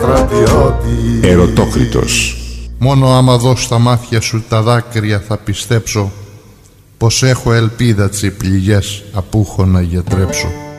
στρατιώτη. Ερωτόκριτος. Μόνο άμα δω στα μάτια σου τα δάκρυα θα πιστέψω πως έχω ελπίδα τις πληγές απούχω να γιατρέψω.